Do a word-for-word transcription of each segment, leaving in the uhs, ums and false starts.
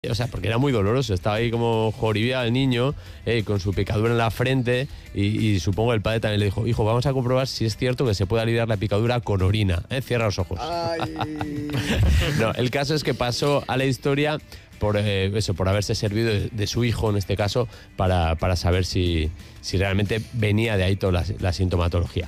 O sea, porque era muy doloroso, estaba ahí como joribía el niño, eh, con su picadura en la frente y, y supongo el padre también le dijo, hijo, vamos a comprobar si es cierto que se puede aliviar la picadura con orina, ¿eh? Cierra los ojos. No, el caso es que pasó a la historia por eh, eso, por haberse servido de, de su hijo, en este caso, para, para saber si, si realmente venía de ahí toda la, la sintomatología.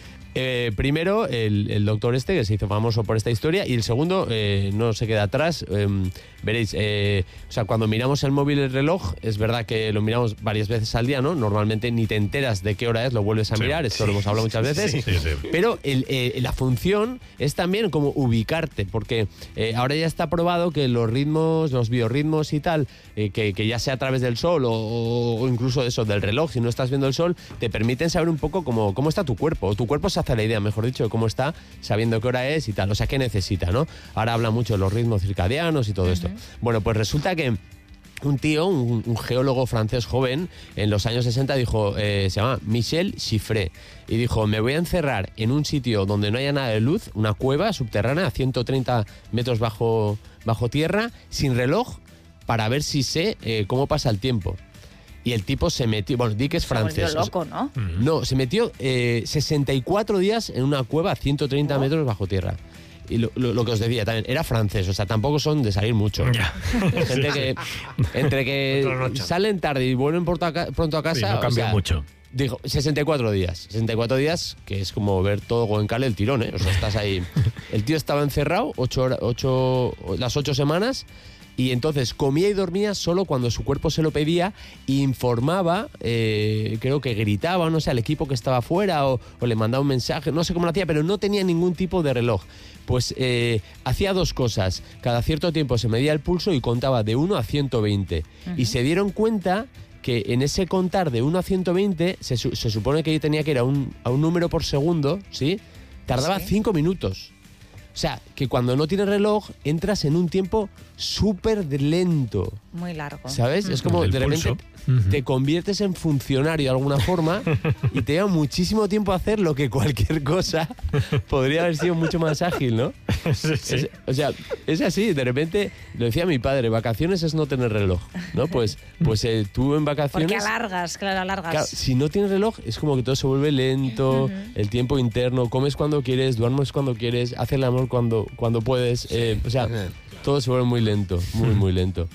Eh, primero, el, el doctor este, que se hizo famoso por esta historia, y el segundo, eh, no se queda atrás. Eh, veréis, eh, o sea, cuando miramos el móvil, el reloj, es verdad que lo miramos varias veces al día, ¿no? Normalmente ni te enteras de qué hora es, lo vuelves a sí, mirar, esto sí, lo hemos hablado muchas veces. Sí, sí, sí. Pero el, eh, la función es también como ubicarte, porque eh, ahora ya está probado que los ritmos, los biorritmos y tal, eh, que, que ya sea a través del sol o, o incluso eso, del reloj, si no estás viendo el sol, te permiten saber un poco cómo, cómo está tu cuerpo. Tu cuerpo se hace la idea, mejor dicho, de cómo está, sabiendo qué hora es y tal, o sea, qué necesita, ¿no? Ahora habla mucho de los ritmos circadianos y todo uh-huh. esto. Bueno, pues resulta que un tío, un, un geólogo francés joven, en los años sesenta dijo, eh, se llama Michel Chiffré, y dijo, me voy a encerrar en un sitio donde no haya nada de luz, una cueva subterránea a ciento treinta metros bajo, bajo tierra, sin reloj, para ver si sé eh, cómo pasa el tiempo. Y el tipo se metió, bueno, di que es francés. Se volvió loco, ¿no? No, se metió eh, sesenta y cuatro días en una cueva a ciento treinta oh. metros bajo tierra. Y lo, lo, lo que os decía también, era francés, o sea, tampoco son de salir mucho. Ya. Gente que, entre que salen tarde y vuelven pronto a, pronto a casa... Sí, no cambia o sea, mucho. Dijo, sesenta y cuatro días. sesenta y cuatro días, que es como ver todo Goenkale el tirón, ¿eh? O sea, estás ahí... El tío estaba encerrado ocho horas, ocho, las ocho semanas... Y entonces comía y dormía solo cuando su cuerpo se lo pedía e informaba, eh, creo que gritaba, no sé, al equipo que estaba afuera o, o le mandaba un mensaje, no sé cómo lo hacía, pero no tenía ningún tipo de reloj. Pues eh, hacía dos cosas, cada cierto tiempo se medía el pulso y contaba de uno a ciento veinte. Uh-huh. Y se dieron cuenta que en ese contar de uno a ciento veinte se, se supone que tenía que ir a un, a un número por segundo, ¿sí? Tardaba cinco minutos. O sea, que cuando no tienes reloj, entras en un tiempo súper lento. Muy largo. ¿Sabes? Uh-huh. Es como, de repente, uh-huh. te conviertes en funcionario de alguna forma y te lleva muchísimo tiempo hacer lo que cualquier cosa podría haber sido mucho más ágil, ¿no? Sí, sí. Es, o sea, es así. De repente, lo decía mi padre, vacaciones es no tener reloj, ¿no? Pues, pues eh, tú en vacaciones... Porque alargas, claro, alargas. Claro, si no tienes reloj, es como que todo se vuelve lento, uh-huh. el tiempo interno, comes cuando quieres, duermes cuando quieres, haces el amor cuando, cuando puedes. Sí. Eh, o sea, claro. todo se vuelve muy lento, muy, muy lento.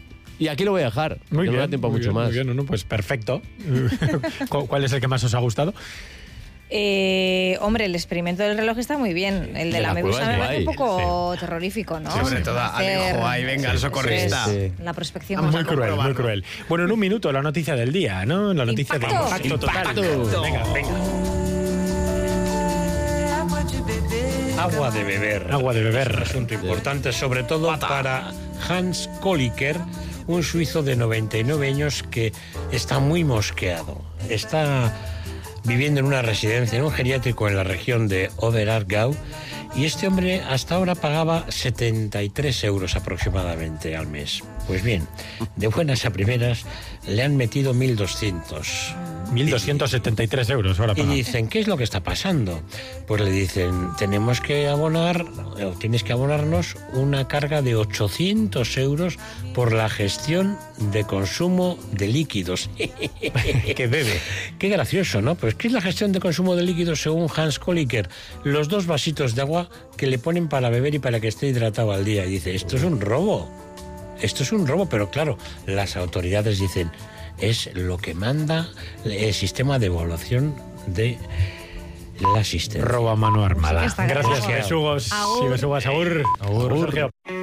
Y aquí lo voy a dejar, muy bien, no me da tiempo muy mucho bien, más. Muy bien, no, pues perfecto. ¿Cuál es el que más os ha gustado? Eh, hombre, el experimento del reloj está muy bien. El de, de la, la medusa me parece un poco sí. terrorífico, ¿no? Sí, sobre todo Alejo, ahí venga, el socorrista. Sí. La prospección. Ah, muy cruel, muy cruel. Bueno, en un minuto, la noticia del día, ¿no? La noticia impacto. del impacto total. Impacto. Venga, venga. Agua de beber. Agua de beber. Es un asunto importante, sobre todo Pata. para Hans Kolliker, un suizo de noventa y nueve años que está muy mosqueado. Está viviendo en una residencia, en un geriátrico en la región de Oberaargau, y este hombre hasta ahora pagaba setenta y tres euros aproximadamente al mes. Pues bien, de buenas a primeras le han metido mil doscientos. mil doscientos setenta y tres euros ahora pagado. Y dicen, ¿qué es lo que está pasando? Pues le dicen, tenemos que abonar, o tienes que abonarnos una carga de ochocientos euros por la gestión de consumo de líquidos. Que bebe. Qué gracioso, ¿no? Pues ¿qué es la gestión de consumo de líquidos según Hans Kolliker? Los dos vasitos de agua que le ponen para beber y para que esté hidratado al día. Y dice, esto es un robo. Esto es un robo, pero claro, las autoridades dicen, es lo que manda el sistema de evaluación de la asistencia. Roba mano armada. Sí, gracias, Jesús. Agur. Jesús, agur. Agur, Sergio.